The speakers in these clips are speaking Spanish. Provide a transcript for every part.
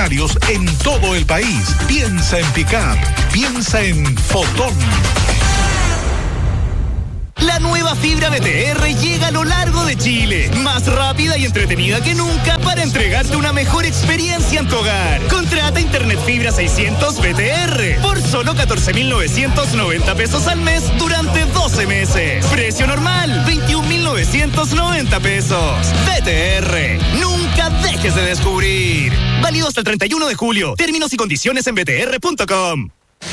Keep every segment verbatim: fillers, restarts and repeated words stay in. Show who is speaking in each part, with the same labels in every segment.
Speaker 1: concesionarios en todo el país. Piensa en pick-up, piensa en Fotón.
Speaker 2: La nueva fibra B T R llega a lo largo de Chile, más rápida y entretenida que nunca para entregarte una mejor experiencia en tu hogar. Contrata Internet Fibra seiscientos B T R por solo catorce mil novecientos noventa pesos al mes durante doce meses. Precio normal, veintiún mil novecientos noventa pesos. B T R, nunca dejes de descubrir. Válido hasta el treinta y uno de julio. Términos y condiciones en b t r punto com.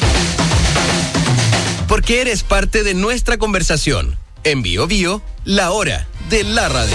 Speaker 3: Porque eres parte de nuestra conversación. En Bio Bio, la hora de la radio.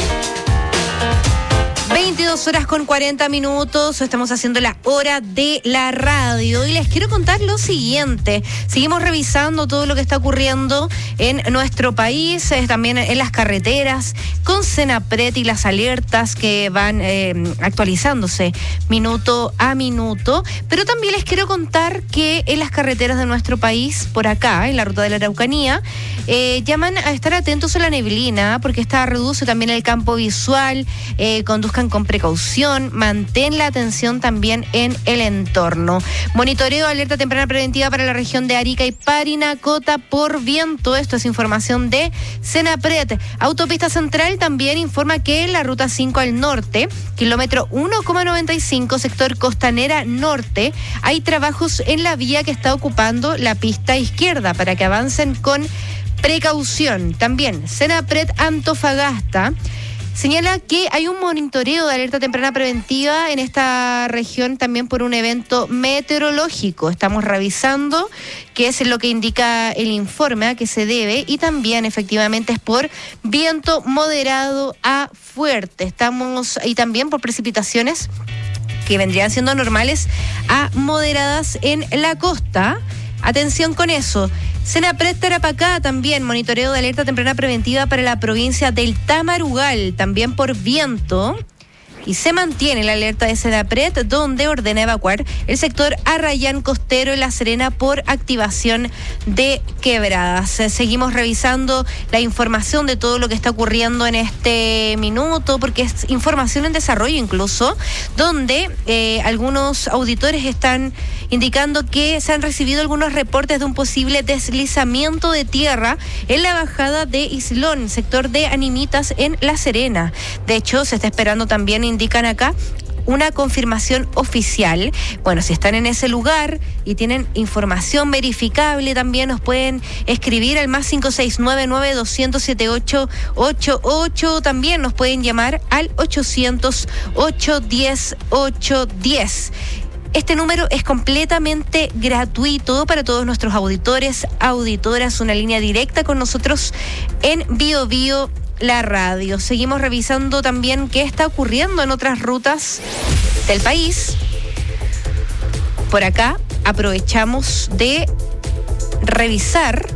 Speaker 4: veintidós horas con cuarenta minutos, estamos haciendo la hora de la radio y les quiero contar lo siguiente. Seguimos revisando todo lo que está ocurriendo en nuestro país, eh, también en las carreteras, con Senapred y las alertas que van eh, actualizándose minuto a minuto, pero también les quiero contar que en las carreteras de nuestro país, por acá, en la ruta de la Araucanía, eh, llaman a estar atentos a la neblina, porque esta reduce también el campo visual, eh, conduzcan con precaución, mantén la atención también en el entorno. Monitoreo, alerta temprana preventiva para la región de Arica y Parinacota por viento. Esto es información de Senapred. Autopista Central también informa que en la ruta cinco al norte, kilómetro uno coma noventa y cinco, sector Costanera Norte, hay trabajos en la vía que está ocupando la pista izquierda para que avancen con precaución. También Senapred Antofagasta señala que hay un monitoreo de alerta temprana preventiva en esta región también por un evento meteorológico. Estamos revisando qué es lo que indica el informe a qué se debe y también efectivamente es por viento moderado a fuerte. Estamos y también por precipitaciones que vendrían siendo normales a moderadas en la costa. Atención con eso. Senapred Tarapacá también, monitoreo de alerta temprana preventiva para la provincia del Tamarugal, también por viento. Y se mantiene la alerta de Senapred, donde ordena evacuar el sector Arrayán Costero en La Serena por activación de quebradas. Seguimos revisando la información de todo lo que está ocurriendo en este minuto, porque es información en desarrollo incluso, donde eh, algunos auditores están indicando que se han recibido algunos reportes de un posible deslizamiento de tierra en la bajada de Islón, sector de Animitas en La Serena. De hecho, se está esperando también, indican acá, una confirmación oficial. Bueno, si están en ese lugar y tienen información verificable, también nos pueden escribir al más cinco seis nueve nueve dos cero cero siete ocho ocho ocho. También nos pueden llamar al ochocientos ocho diez ocho diez. Este número es completamente gratuito para todos nuestros auditores, auditoras, una línea directa con nosotros en Bio Bio la radio. Seguimos revisando también qué está ocurriendo en otras rutas del país. Por acá aprovechamos de revisar.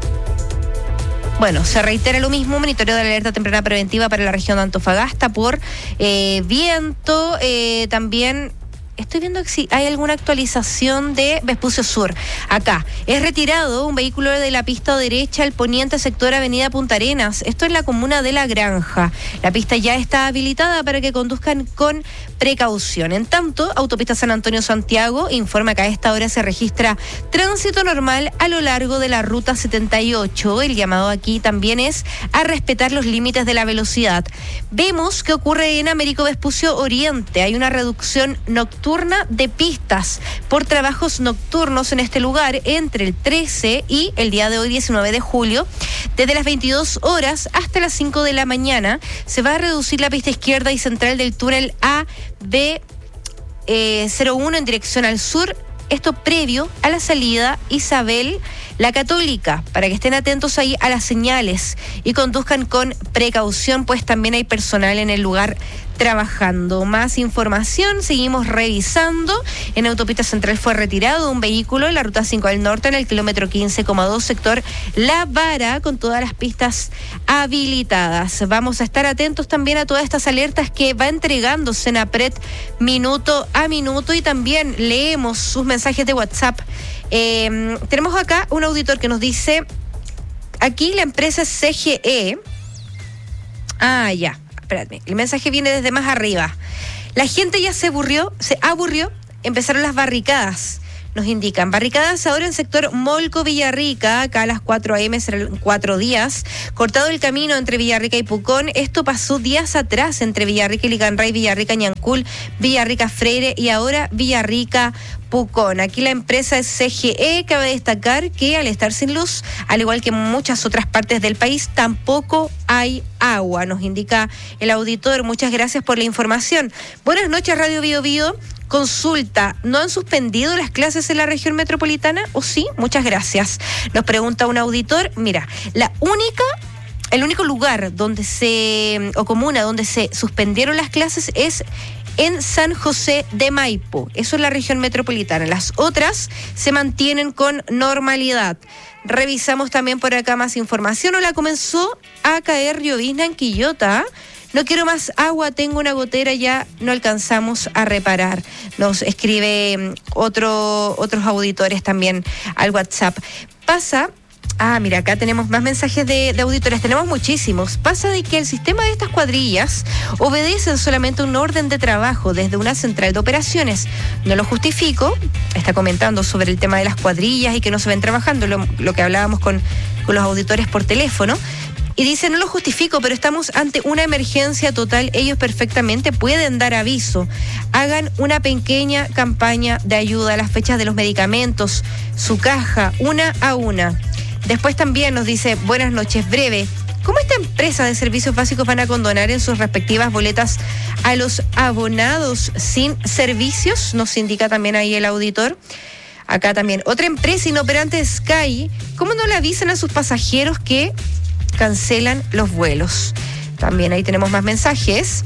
Speaker 4: Bueno, se reitera lo mismo, monitoreo de la alerta temprana preventiva para la región de Antofagasta por eh, viento, eh, también. Estoy viendo si hay alguna actualización de Vespucio Sur. Acá, es retirado un vehículo de la pista derecha al poniente sector Avenida Punta Arenas. Esto es la comuna de La Granja. La pista ya está habilitada para que conduzcan con precaución. En tanto, Autopista San Antonio-Santiago informa que a esta hora se registra tránsito normal a lo largo de la ruta setenta y ocho. El llamado aquí también es a respetar los límites de la velocidad. Vemos que ocurre en Américo Vespucio Oriente. Hay una reducción nocturna de pistas por trabajos nocturnos en este lugar entre el trece y el día de hoy, diecinueve de julio. Desde las veintidós horas hasta las cinco de la mañana se va a reducir la pista izquierda y central del túnel A B cero uno en dirección al sur. Esto previo a la salida Isabel la Católica, para que estén atentos ahí a las señales y conduzcan con precaución, pues también hay personal en el lugar trabajando. Más información, seguimos revisando. En Autopista Central fue retirado un vehículo en la ruta cinco al norte en el kilómetro quince coma dos, sector La Vara, con todas las pistas habilitadas. Vamos a estar atentos también a todas estas alertas que va entregando Senapred minuto a minuto, y también leemos sus mensajes de WhatsApp. Eh, tenemos acá un auditor que nos dice, aquí la empresa C G E. Ah, ya. Espérate, el mensaje viene desde más arriba. La gente ya se aburrió, se aburrió empezaron las barricadas. Nos indican, barricadas ahora en sector Molco, Villarrica, acá a las cuatro a eme serán cuatro días. Cortado el camino entre Villarrica y Pucón. Esto pasó días atrás entre Villarrica y Licanray, Villarrica, Ñancul, Villarrica, Freire y ahora Villarrica, Pucón. Aquí la empresa es C G E. Cabe destacar que al estar sin luz, al igual que en muchas otras partes del país, tampoco hay agua, nos indica el auditor. Muchas gracias por la información. Buenas noches, Radio Bio Bio. Consulta, ¿no han suspendido las clases en la región metropolitana? ¿O sí? Muchas gracias. Nos pregunta un auditor. Mira, la única, el único lugar donde se, o comuna donde se suspendieron las clases es en San José de Maipo. Eso es la región metropolitana. Las otras se mantienen con normalidad. Revisamos también por acá más información. Hola, comenzó a caer llovizna en Quillota. No quiero más agua, tengo una gotera, ya no alcanzamos a reparar. Nos escribe otro, otros auditores también al WhatsApp. Pasa, ah, mira, acá tenemos más mensajes de, de auditores, tenemos muchísimos. Pasa de que el sistema de estas cuadrillas obedece solamente un orden de trabajo desde una central de operaciones. No lo justifico, está comentando sobre el tema de las cuadrillas y que no se ven trabajando, lo, lo que hablábamos con, con los auditores por teléfono. Y dice, no lo justifico, pero estamos ante una emergencia total. Ellos perfectamente pueden dar aviso. Hagan una pequeña campaña de ayuda a las fechas de los medicamentos, su caja, una a una. Después también nos dice, buenas noches, breve. ¿Cómo esta empresa de servicios básicos van a condonar en sus respectivas boletas a los abonados sin servicios? Nos indica también ahí el auditor. Acá también, otra empresa inoperante, Sky. ¿Cómo no le avisan a sus pasajeros que cancelan los vuelos? También ahí tenemos más mensajes.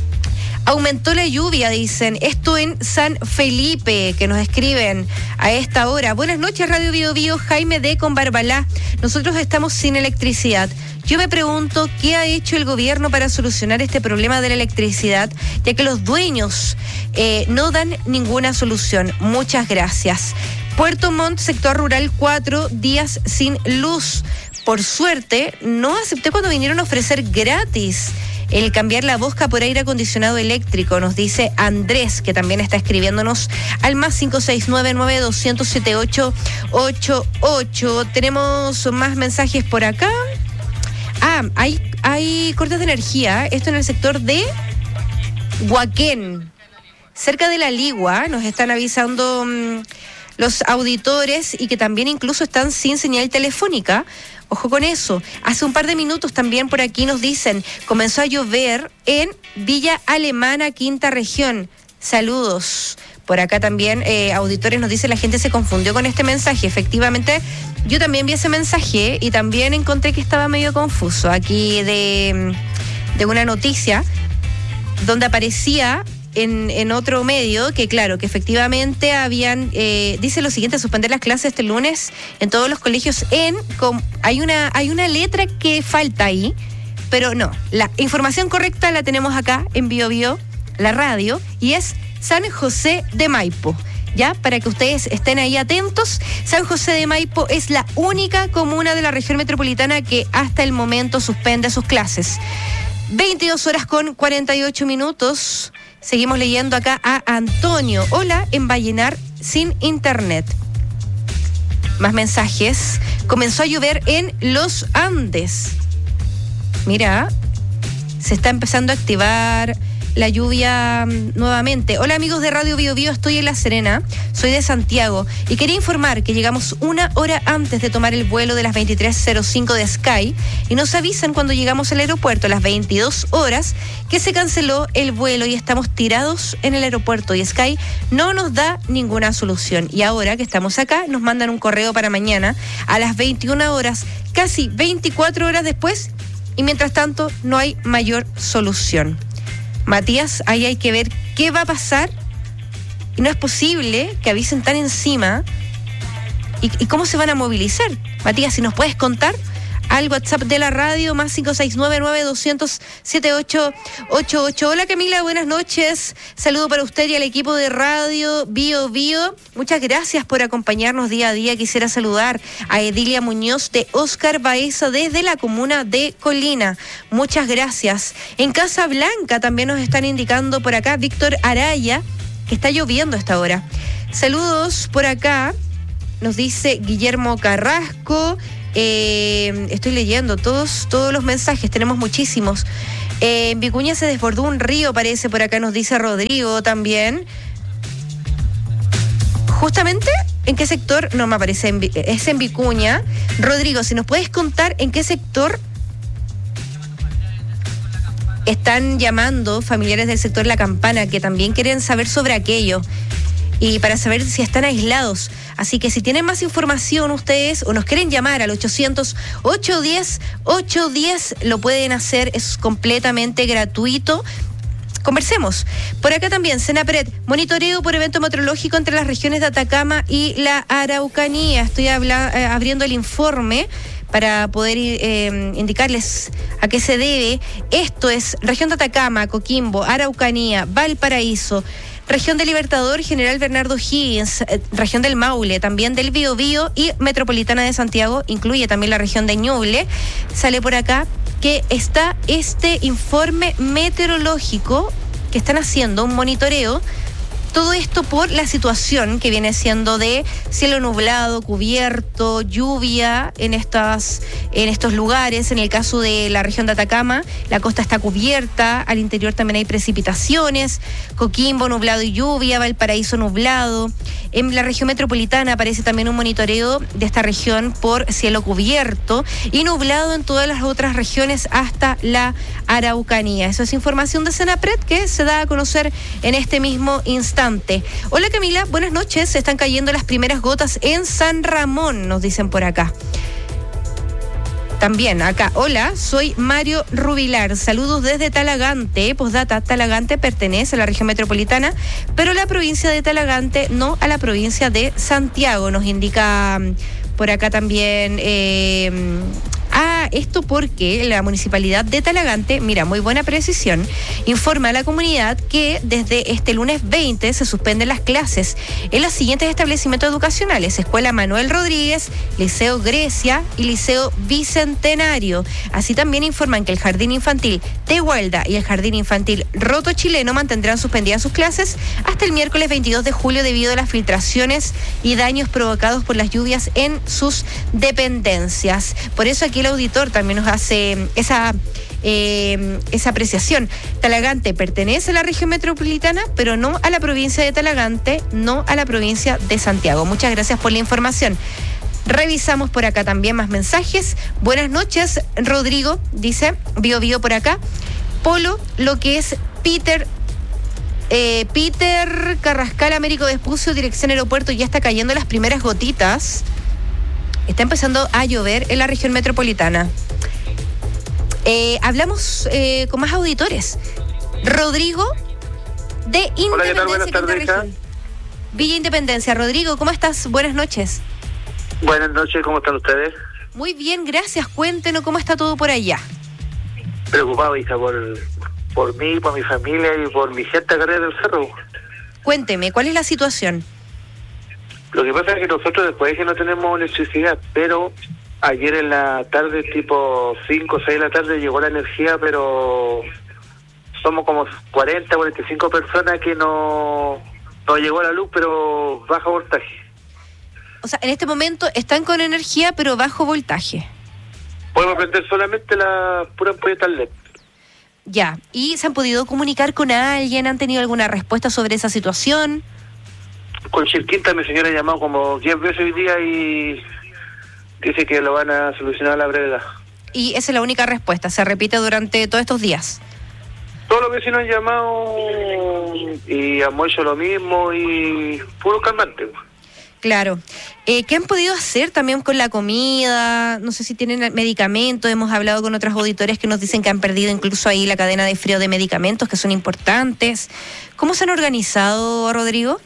Speaker 4: Aumentó la lluvia, dicen. Esto en San Felipe, que nos escriben a esta hora. Buenas noches, Radio Bio Bio. Jaime de Conbarbalá. Nosotros estamos sin electricidad. Yo me pregunto qué ha hecho el gobierno para solucionar este problema de la electricidad, ya que los dueños eh, no dan ninguna solución. Muchas gracias. Puerto Montt, sector rural, cuatro días sin luz. Por suerte, no acepté cuando vinieron a ofrecer gratis el cambiar la bosca por aire acondicionado eléctrico, nos dice Andrés, que también está escribiéndonos al más cinco seis nueve nueve dos cero cero siete ocho ocho ocho. Tenemos más mensajes por acá. Ah, hay, hay cortes de energía. Esto en el sector de Huaquén, cerca de La Ligua. Nos están avisando mmm, los auditores y que también incluso están sin señal telefónica. Ojo con eso. Hace un par de minutos también por aquí nos dicen, comenzó a llover en Villa Alemana, quinta región. Saludos. Por acá también eh, auditores nos dicen, la gente se confundió con este mensaje. Efectivamente, yo también vi ese mensaje y también encontré que estaba medio confuso aquí de, de una noticia donde aparecía En, en otro medio, que claro, que efectivamente habían, eh, dice lo siguiente, suspender las clases este lunes en todos los colegios en, con, hay una, hay una letra que falta ahí, pero no, la información correcta la tenemos acá en Bio Bio, la radio, y es San José de Maipo. Ya, para que ustedes estén ahí atentos, San José de Maipo es la única comuna de la región metropolitana que hasta el momento suspende sus clases. veintidós horas con cuarenta y ocho minutos. Seguimos leyendo acá a Antonio. Hola, en Vallenar sin internet. Más mensajes. Comenzó a llover en los Andes. Mira, se está empezando a activar la lluvia nuevamente. Hola amigos de Radio Bio Bio, estoy en La Serena, soy de Santiago y quería informar que llegamos una hora antes de tomar el vuelo de las veintitrés cero cinco de Sky y nos avisan cuando llegamos al aeropuerto a las veintidós horas que se canceló el vuelo y estamos tirados en el aeropuerto y Sky no nos da ninguna solución. Y ahora que estamos acá nos mandan un correo para mañana a las veintiuna horas, casi veinticuatro horas después, y mientras tanto no hay mayor solución. Matías, ahí hay que ver qué va a pasar y no es posible que avisen tan encima y, y cómo se van a movilizar. Matías, si nos puedes contar al WhatsApp de la radio, más cinco seis nueve nueve dos cero cero siete ocho ocho ocho. Hola Camila, buenas noches. Saludo para usted y al equipo de Radio Bio Bio. Muchas gracias por acompañarnos día a día. Quisiera saludar a Edilia Muñoz de Oscar Baeza desde la comuna de Colina. Muchas gracias. En Casa Blanca también nos están indicando por acá Víctor Araya que está lloviendo a esta hora. Saludos por acá, nos dice Guillermo Carrasco. Eh, estoy leyendo todos, todos los mensajes, tenemos muchísimos. Eh, en Vicuña se desbordó un río, parece, por acá nos dice Rodrigo también. Justamente, ¿en qué sector? No me aparece, en, es en Vicuña. Rodrigo, si nos puedes contar en qué sector están llamando familiares del sector La Campana, que también quieren saber sobre aquello y para saber si están aislados. Así que si tienen más información ustedes o nos quieren llamar al ochocientos, ochocientos diez, ochocientos diez, lo pueden hacer, es completamente gratuito. Conversemos. Por acá también, Senapred, monitoreo por evento meteorológico entre las regiones de Atacama y la Araucanía. Estoy habla, eh, abriendo el informe para poder eh, indicarles a qué se debe. Esto es región de Atacama, Coquimbo, Araucanía, Valparaíso, región del Libertador, General Bernardo Higgins, eh, región del Maule, también del Biobío y Metropolitana de Santiago, incluye también la región de Ñuble. Sale por acá que está este informe meteorológico que están haciendo, un monitoreo. Todo esto por la situación que viene siendo de cielo nublado, cubierto, lluvia en estas, en estos lugares. En el caso de la región de Atacama, la costa está cubierta, al interior también hay precipitaciones, Coquimbo nublado y lluvia, Valparaíso nublado. En la región metropolitana aparece también un monitoreo de esta región por cielo cubierto y nublado en todas las otras regiones hasta la Araucanía. Eso es información de Senapred que se da a conocer en este mismo instante. Hola Camila, buenas noches. Se están cayendo las primeras gotas en San Ramón, nos dicen por acá. También acá, hola, soy Mario Rubilar, saludos desde Talagante. Postdata, Talagante pertenece a la región metropolitana, pero la provincia de Talagante no a la provincia de Santiago, nos indica por acá también. Eh, Ah, esto porque la Municipalidad de Talagante, mira, muy buena precisión, informa a la comunidad que desde este lunes veinte se suspenden las clases en los siguientes establecimientos educacionales: Escuela Manuel Rodríguez, Liceo Grecia y Liceo Bicentenario. Así también informan que el Jardín Infantil Tehuelda y el Jardín Infantil Roto Chileno mantendrán suspendidas sus clases hasta el miércoles veintidós de julio debido a las filtraciones y daños provocados por las lluvias en sus dependencias. Por eso aquí el auditor también nos hace esa eh, esa apreciación. Talagante pertenece a la región metropolitana, pero no a la provincia de Talagante, no a la provincia de Santiago. Muchas gracias por la información. Revisamos por acá también más mensajes. Buenas noches, Rodrigo, dice, Bio Bio por acá. Polo, lo que es Peter eh, Peter Carrascal, Américo Vespucio, dirección aeropuerto, ya está cayendo las primeras gotitas. Está empezando a llover en la región metropolitana. Eh, hablamos eh, con más auditores. Rodrigo, de Independencia.
Speaker 5: Hola, ¿qué tal? Buenas tardes,
Speaker 4: región. Villa Independencia. Rodrigo, ¿cómo estás? Buenas noches.
Speaker 5: Buenas noches, ¿cómo están ustedes?
Speaker 4: Muy bien, gracias. Cuéntenos cómo está todo por allá.
Speaker 5: Preocupado, hija, por, por mí, por mi familia y por mi gente acá arriba del cerro.
Speaker 4: Cuénteme, ¿cuál es la situación?
Speaker 5: Lo que pasa es que nosotros después es que no tenemos electricidad, pero ayer en la tarde, tipo cinco o seis de la tarde, llegó la energía, pero somos como cuarenta, cuarenta y cinco personas que no, no llegó la luz, pero bajo voltaje.
Speaker 4: O sea, en este momento están con energía, pero bajo voltaje.
Speaker 5: Podemos prender solamente la pura ampolleta L E D.
Speaker 4: Ya, ¿y se han podido comunicar con alguien? ¿Han tenido alguna respuesta sobre esa situación?
Speaker 5: Con Chilquinta mi señora ha llamado como diez veces hoy día y dice que lo van a solucionar a la brevedad.
Speaker 4: Y esa es la única respuesta, se repite durante todos estos días.
Speaker 5: Todos los vecinos han llamado y hemos hecho lo mismo y puro calmante.
Speaker 4: Claro. Eh, ¿Qué han podido hacer también con la comida? No sé si tienen medicamentos. Hemos hablado con otros auditores que nos dicen que han perdido incluso ahí la cadena de frío de medicamentos, que son importantes. ¿Cómo se han organizado, Rodrigo?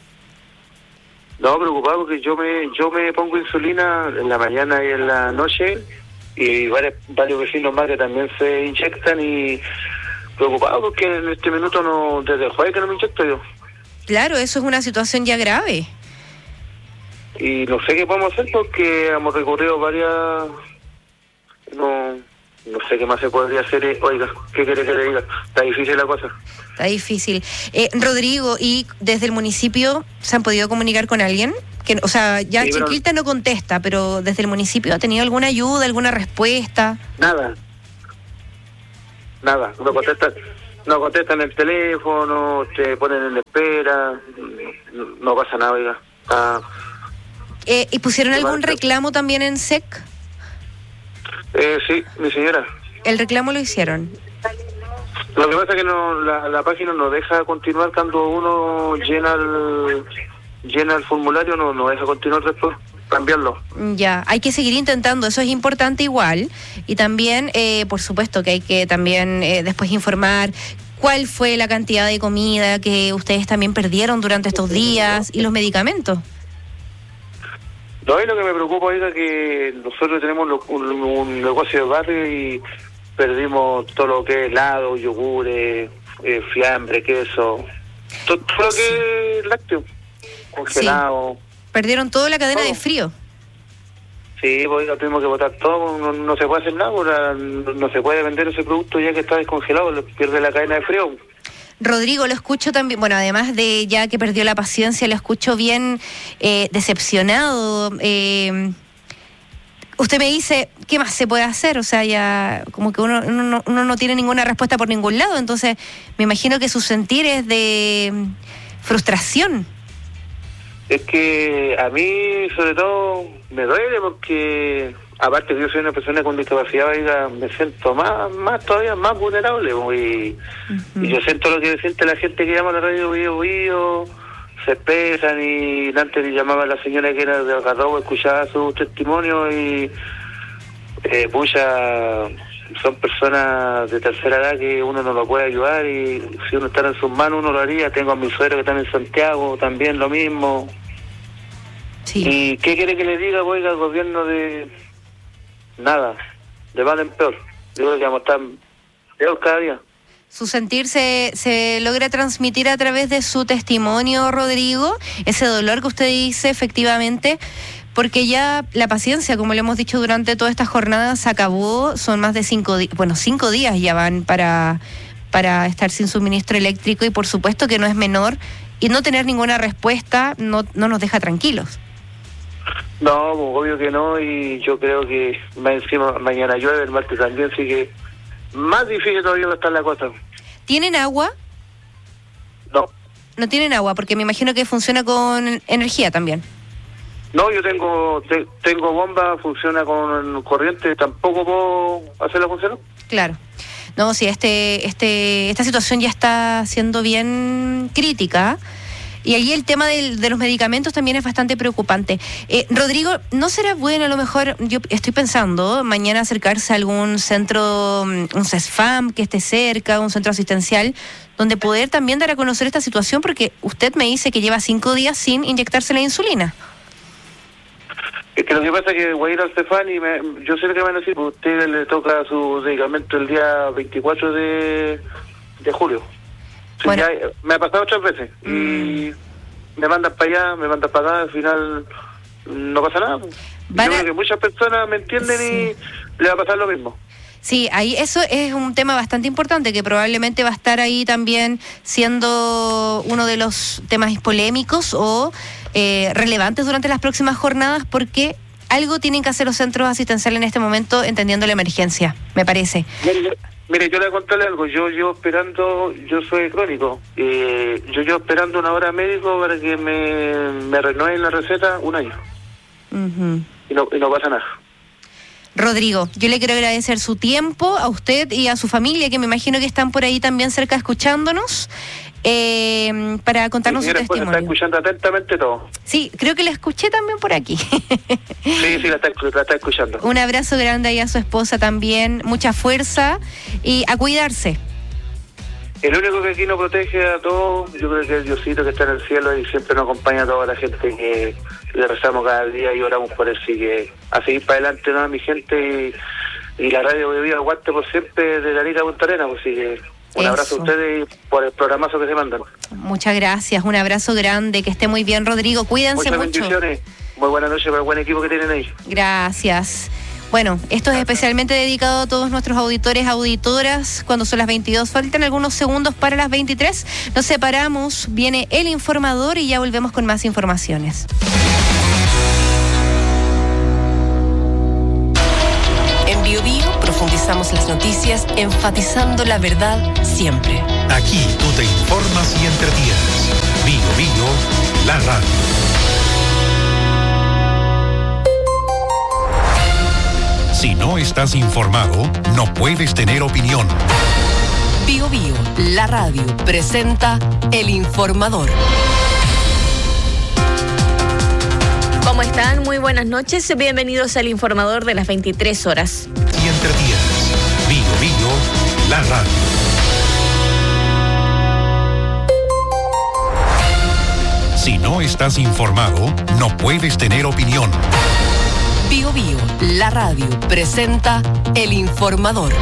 Speaker 5: No, preocupado porque yo me yo me pongo insulina en la mañana y en la noche y varios, varios vecinos más que también se inyectan y preocupado porque en este minuto no, desde el jueves que no me inyecto yo.
Speaker 4: Claro, eso es una situación ya grave.
Speaker 5: Y no sé qué podemos hacer porque hemos recorrido varias... No no sé qué más se podría hacer. Oiga, ¿qué quiere que le diga? Está difícil la cosa.
Speaker 4: Está difícil. Eh, Rodrigo, ¿y desde el municipio se han podido comunicar con alguien? Que, o sea, ya sí, Chiquilta no contesta, pero desde el municipio, ¿ha tenido alguna ayuda, alguna respuesta?
Speaker 5: Nada. Nada. No contestan, no contestan el teléfono, te ponen en espera, no, no pasa nada, oiga. Ah,
Speaker 4: eh, ¿Y pusieron algún reclamo también en S E C?
Speaker 5: Eh, sí, mi señora.
Speaker 4: ¿El reclamo lo hicieron?
Speaker 5: Lo que pasa es que no, la, la página no deja continuar cuando uno llena el, llena el formulario, no, no deja continuar después, cambiarlo.
Speaker 4: Ya, hay que seguir intentando, eso es importante igual. Y también, eh, por supuesto, que hay que también eh, después informar cuál fue la cantidad de comida que ustedes también perdieron durante estos días y los medicamentos.
Speaker 5: No, y lo que me preocupa es que nosotros tenemos un, un negocio de barrio y perdimos todo lo que es helado, yogures, eh, fiambre, queso, todo, todo lo que es lácteo, congelado.
Speaker 4: Sí. Perdieron toda la cadena
Speaker 5: todo.
Speaker 4: de frío.
Speaker 5: Sí, pues ya tuvimos que botar todo, no, no se puede hacer nada, no, no se puede vender ese producto ya que está descongelado, pierde la cadena de frío.
Speaker 4: Rodrigo, lo escucho también, bueno, además de ya que perdió la paciencia, lo escucho bien eh, decepcionado. Eh, usted me dice, ¿qué más se puede hacer? O sea, ya como que uno, uno, uno no tiene ninguna respuesta por ningún lado, entonces me imagino que su sentir es de frustración.
Speaker 5: Es que a mí, sobre todo, me duele porque, aparte que yo soy una persona con discapacidad, oiga, me siento más, más todavía más vulnerable. Y, uh-huh. y yo siento lo que siente la gente que llama a la radio Bío Bío, se expresan y antes le llamaba a la señora que era de Algarrobo, escuchaba su testimonio y, eh, pucha, son personas de tercera edad que uno no lo puede ayudar y si uno está en sus manos uno lo haría. Tengo a mis suegros que están en Santiago, también lo mismo.
Speaker 4: Sí.
Speaker 5: ¿Y qué quiere que le diga, oiga, al gobierno de nada, de mal en peor? Yo creo que vamos a estar peor cada día.
Speaker 4: Su sentir se, se logra transmitir a través de su testimonio, Rodrigo, ese dolor que usted dice efectivamente, porque ya la paciencia, como le hemos dicho durante toda esta jornada, se acabó, son más de cinco días, bueno, cinco días ya van para, para estar sin suministro eléctrico y por supuesto que no es menor y no tener ninguna respuesta no, no nos deja tranquilos.
Speaker 5: No, obvio que no, y yo creo que más encima mañana llueve, el martes también, así que más difícil todavía va a estar la cosa.
Speaker 4: ¿Tienen agua?
Speaker 5: No.
Speaker 4: No tienen agua, porque me imagino que funciona con energía también.
Speaker 5: No, yo tengo te, tengo bomba, funciona con corriente, tampoco puedo hacerla funcionar.
Speaker 4: Claro. No, sí, este, este, esta situación ya está siendo bien crítica. Y ahí el tema del, de los medicamentos también es bastante preocupante. Eh, Rodrigo, ¿no será bueno a lo mejor, yo estoy pensando, mañana acercarse a algún centro, un CESFAM que esté cerca, un centro asistencial, donde poder también dar a conocer esta situación? Porque usted me dice que lleva cinco días sin inyectarse la insulina.
Speaker 5: Es que lo que pasa es que voy a ir al CESFAM y me, yo sé lo que van a decir, porque a usted le toca su medicamento el día veinticuatro de julio. Sí, bueno. Ya, me ha pasado otras veces y mm. me mandan para allá, me mandan para acá, al final no pasa nada. Yo a... creo que muchas personas me entienden sí. y le va a pasar lo mismo.
Speaker 4: Sí, ahí eso es un tema bastante importante que probablemente va a estar ahí también siendo uno de los temas polémicos o eh, relevantes durante las próximas jornadas porque algo tienen que hacer los centros asistenciales en este momento entendiendo la emergencia, me parece.
Speaker 5: Mire, mire yo le voy a contarle algo, yo llevo esperando, yo soy crónico, eh, yo llevo esperando una hora médico para que me, me renueven la receta un año. Uh-huh. y, no, y no pasa nada.
Speaker 4: Rodrigo, yo le quiero agradecer su tiempo a usted y a su familia, que me imagino que están por ahí también cerca escuchándonos, eh, para contarnos sí, su testimonio.
Speaker 5: Está escuchando atentamente todo.
Speaker 4: Sí, creo que la escuché también por aquí.
Speaker 5: sí, sí, la está, la está escuchando.
Speaker 4: Un abrazo grande ahí a su esposa también, mucha fuerza y a cuidarse.
Speaker 5: El único que aquí nos protege a todos, yo creo que es Diosito que está en el cielo y siempre nos acompaña a toda la gente que le rezamos cada día y oramos por él. Así que a seguir para adelante, ¿no? Mi gente y, y la radio de vida aguante por siempre de Arica a Punta Arenas. Así que un Eso. abrazo a ustedes y por el programazo que se mandan.
Speaker 4: Muchas gracias, un abrazo grande, que esté muy bien, Rodrigo. Cuídense
Speaker 5: Muchas
Speaker 4: mucho.
Speaker 5: bendiciones. Muy buenas noches para el buen equipo que tienen ahí.
Speaker 4: Gracias. Bueno, esto es especialmente dedicado a todos nuestros auditores, auditoras, cuando son las veintidós. Faltan algunos segundos para las veintitrés. Nos separamos, viene el informador y ya volvemos con más informaciones.
Speaker 6: En Bio Bio profundizamos las noticias, enfatizando la verdad siempre.
Speaker 1: Aquí tú te informas y entretienes. Bio Bio, la radio. Si no estás informado, no puedes tener opinión.
Speaker 6: Bio Bio, la radio, presenta El Informador.
Speaker 7: ¿Cómo están? Muy buenas noches. Bienvenidos al Informador de las veintitrés horas.
Speaker 1: Y entretienes. Bio Bio, la radio. Si no estás informado, no puedes tener opinión.
Speaker 6: Bio Bio, la radio, presenta El Informador.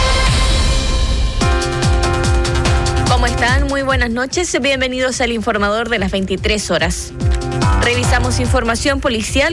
Speaker 7: ¿Cómo están? Muy buenas noches. Bienvenidos al Informador de las veintitrés horas. Revisamos información policial